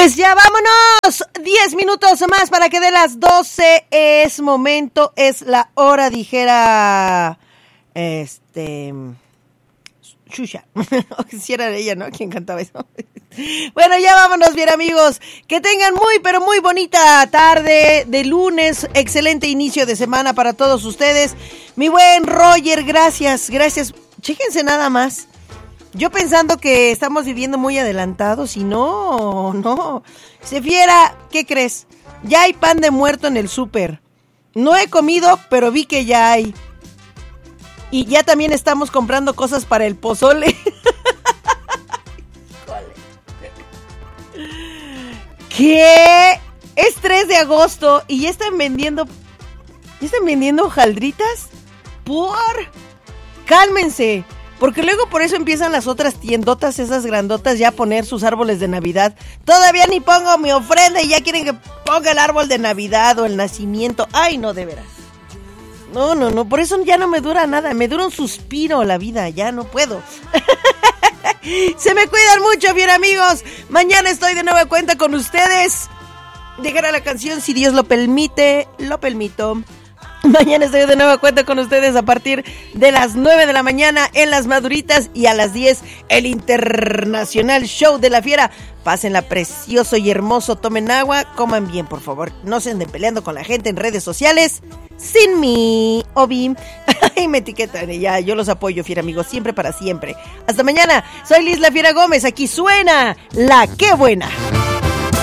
Pues ya vámonos, 10 minutos más para que de las 12 es momento, es la hora, dijera, Xuxa, o si era ella, ¿no? ¿Quién cantaba eso? Bueno, ya vámonos, bien amigos, que tengan muy, pero muy bonita tarde de lunes, excelente inicio de semana para todos ustedes. Mi buen Roger, gracias, chéquense nada más. Yo pensando que estamos viviendo muy adelantados y no. Se fiera, ¿qué crees? Ya hay pan de muerto en el súper. No he comido, pero vi que ya hay. Y ya también estamos comprando cosas para el pozole. ¿Qué? Es 3 de agosto y ya están vendiendo hojaldritas. Cálmense. Porque luego por eso empiezan las otras tiendotas, esas grandotas, ya a poner sus árboles de Navidad. Todavía ni pongo mi ofrenda y ya quieren que ponga el árbol de Navidad o el nacimiento. Ay, no, de veras. No, por eso ya no me dura nada. Me dura un suspiro la vida, ya no puedo. Se me cuidan mucho, bien amigos. Mañana estoy de nueva cuenta con ustedes. Dejará la canción, si Dios lo permite, lo permito. Mañana estoy de nueva cuenta con ustedes a partir de las 9 de la mañana en Las Maduritas y a las 10 el Internacional Show de la Fiera. Pásenla precioso y hermoso, tomen agua, coman bien, por favor. No se anden peleando con la gente en redes sociales sin mí, Obi. Y me etiquetan y ya, yo los apoyo, fiera amigos, siempre para siempre. Hasta mañana, soy Liz La Fiera Gómez, aquí suena La Qué Buena.